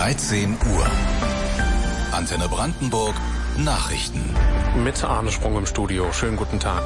13 Uhr. Antenne Brandenburg Nachrichten. Mit Arne Sprung im Studio. Schönen guten Tag.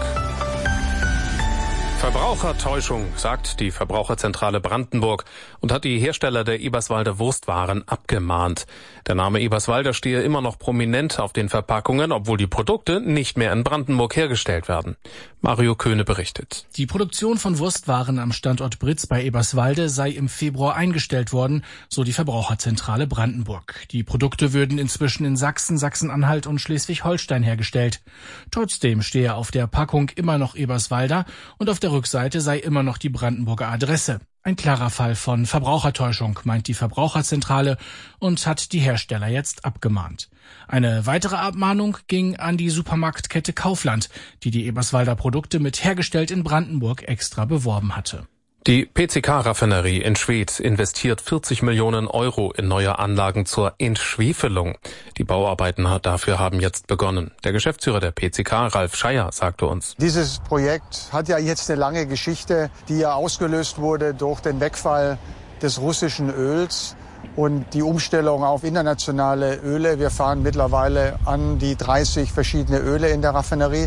Verbrauchertäuschung, sagt die Verbraucherzentrale Brandenburg und hat die Hersteller der Eberswalder Wurstwaren abgemahnt. Der Name Eberswalder stehe immer noch prominent auf den Verpackungen, obwohl die Produkte nicht mehr in Brandenburg hergestellt werden. Mario Köhne berichtet. Die Produktion von Wurstwaren am Standort Britz bei Eberswalde sei im Februar eingestellt worden, so die Verbraucherzentrale Brandenburg. Die Produkte würden inzwischen in Sachsen, Sachsen-Anhalt und Schleswig-Holstein hergestellt. Trotzdem stehe auf der Packung immer noch Eberswalder und auf der Rückseite sei immer noch die Brandenburger Adresse. Ein klarer Fall von Verbrauchertäuschung, meint die Verbraucherzentrale und hat die Hersteller jetzt abgemahnt. Eine weitere Abmahnung ging an die Supermarktkette Kaufland, die Eberswalder Produkte mit hergestellt in Brandenburg extra beworben hatte. Die PCK-Raffinerie in Schwedt investiert 40 Millionen Euro in neue Anlagen zur Entschwefelung. Die Bauarbeiten dafür haben jetzt begonnen. Der Geschäftsführer der PCK, Ralf Scheier, sagte uns: Dieses Projekt hat ja jetzt eine lange Geschichte, die ja ausgelöst wurde durch den Wegfall des russischen Öls und die Umstellung auf internationale Öle. Wir fahren mittlerweile an die 30 verschiedene Öle in der Raffinerie.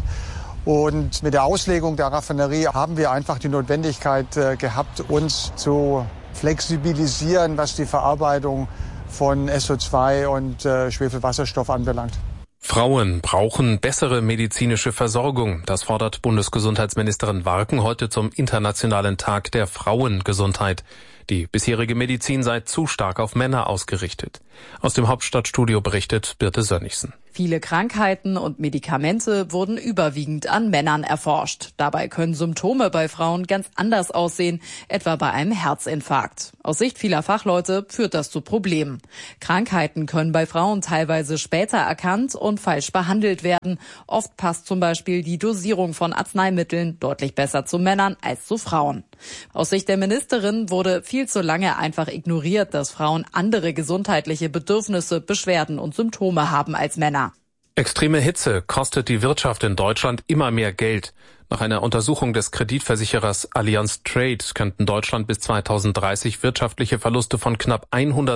Und mit der Auslegung der Raffinerie haben wir einfach die Notwendigkeit gehabt, uns zu flexibilisieren, was die Verarbeitung von SO2 und Schwefelwasserstoff anbelangt. Frauen brauchen bessere medizinische Versorgung. Das fordert Bundesgesundheitsministerin Warken heute zum Internationalen Tag der Frauengesundheit. Die bisherige Medizin sei zu stark auf Männer ausgerichtet. Aus dem Hauptstadtstudio berichtet Birte Sönnigsen. Viele Krankheiten und Medikamente wurden überwiegend an Männern erforscht. Dabei können Symptome bei Frauen ganz anders aussehen, etwa bei einem Herzinfarkt. Aus Sicht vieler Fachleute führt das zu Problemen. Krankheiten können bei Frauen teilweise später erkannt und falsch behandelt werden. Oft passt zum Beispiel die Dosierung von Arzneimitteln deutlich besser zu Männern als zu Frauen. Aus Sicht der Ministerin wurde viel zu lange einfach ignoriert, dass Frauen andere gesundheitliche Bedürfnisse, Beschwerden und Symptome haben als Männer. Extreme Hitze kostet die Wirtschaft in Deutschland immer mehr Geld. Nach einer Untersuchung des Kreditversicherers Allianz Trade könnten Deutschland bis 2030 wirtschaftliche Verluste von knapp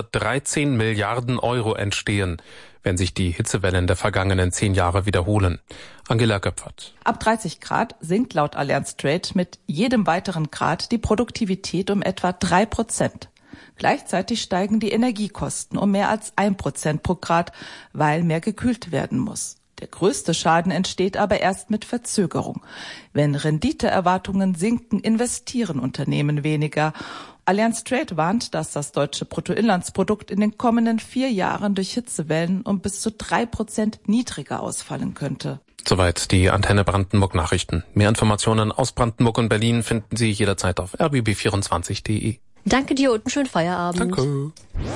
113 Milliarden Euro entstehen, wenn sich die Hitzewellen der vergangenen 10 Jahre wiederholen. Angela Göpfert. Ab 30 Grad sinkt laut Allianz Trade mit jedem weiteren Grad die Produktivität um etwa 3%. Gleichzeitig steigen die Energiekosten um mehr als 1% pro Grad, weil mehr gekühlt werden muss. Der größte Schaden entsteht aber erst mit Verzögerung. Wenn Renditeerwartungen sinken, investieren Unternehmen weniger. Allianz Trade warnt, dass das deutsche Bruttoinlandsprodukt in den kommenden 4 Jahren durch Hitzewellen um bis zu 3% niedriger ausfallen könnte. Soweit die Antenne Brandenburg Nachrichten. Mehr Informationen aus Brandenburg und Berlin finden Sie jederzeit auf rbb24.de. Danke dir und einen schönen Feierabend. Danke.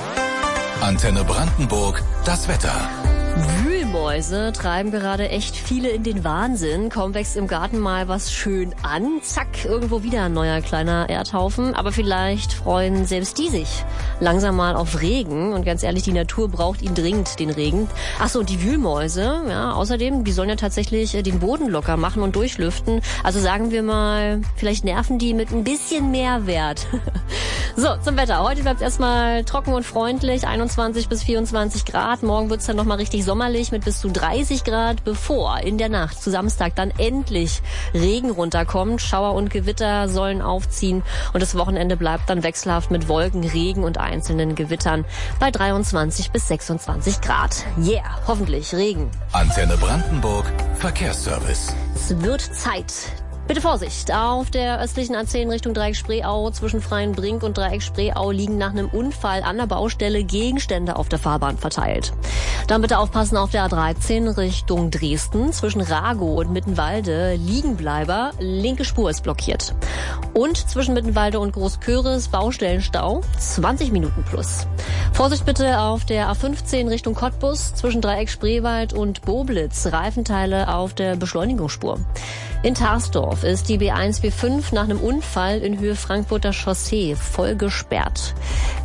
Antenne Brandenburg, das Wetter. Wühlmäuse treiben gerade echt viele in den Wahnsinn. Kaum wächst im Garten mal was schön an. Zack, irgendwo wieder ein neuer kleiner Erdhaufen. Aber vielleicht freuen selbst die sich langsam mal auf Regen. Und ganz ehrlich, die Natur braucht ihn dringend, den Regen. Ach so, die Wühlmäuse, ja, außerdem, die sollen ja tatsächlich den Boden locker machen und durchlüften. Also sagen wir mal, vielleicht nerven die mit ein bisschen Mehrwert. So, zum Wetter. Heute bleibt es erstmal trocken und freundlich, 21 bis 24 Grad. Morgen wird es dann nochmal richtig sommerlich mit bis zu 30 Grad, bevor in der Nacht zu Samstag dann endlich Regen runterkommt. Schauer und Gewitter sollen aufziehen und das Wochenende bleibt dann wechselhaft mit Wolken, Regen und einzelnen Gewittern bei 23 bis 26 Grad. Yeah, hoffentlich Regen. Antenne Brandenburg, Verkehrsservice. Es wird Zeit. Bitte Vorsicht, auf der östlichen A10 Richtung Dreieck Spreeau zwischen Freienbrink und Dreieck Spreeau liegen nach einem Unfall an der Baustelle Gegenstände auf der Fahrbahn verteilt. Dann bitte aufpassen auf der A13 Richtung Dresden zwischen Ragow und Mittenwalde Liegenbleiber, linke Spur ist blockiert. Und zwischen Mittenwalde und Großköris Baustellenstau 20 Minuten plus. Vorsicht bitte auf der A15 Richtung Cottbus zwischen Dreieck Spreewald und Boblitz, Reifenteile auf der Beschleunigungsspur. In Tarsdorf ist die B145 nach einem Unfall in Höhe Frankfurter Chaussee voll gesperrt.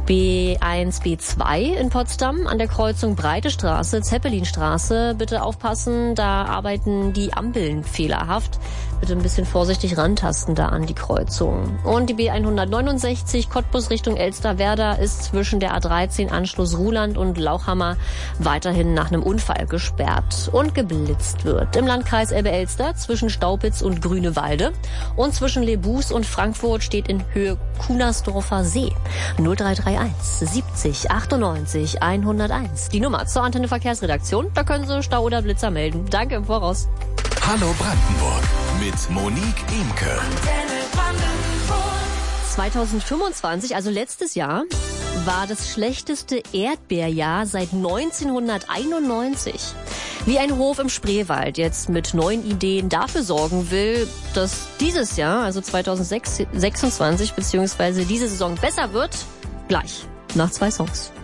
B1, B2 in Potsdam an der Kreuzung Breite Straße, Zeppelinstraße. Bitte aufpassen, da arbeiten die Ampeln fehlerhaft. Bitte ein bisschen vorsichtig rantasten da an die Kreuzung. Und die B169 Cottbus Richtung Elsterwerda ist zwischen der A13 Anschluss Ruhland und Lauchhammer weiterhin nach einem Unfall gesperrt und geblitzt wird. Im Landkreis Elbe-Elster zwischen Staupitz und Grünewalde und zwischen Lebus und Frankfurt steht in Höhe Kunersdorfer See. 0331 70 98 101. Die Nummer zur Antenne Verkehrsredaktion. Da können Sie Stau oder Blitzer melden. Danke im Voraus. Hallo Brandenburg mit Monique Imke. 2025, also letztes Jahr, war das schlechteste Erdbeerjahr seit 1991. Wie ein Hof im Spreewald jetzt mit neuen Ideen dafür sorgen will, dass dieses Jahr, also 2026 bzw. diese Saison besser wird, gleich nach 2 Songs.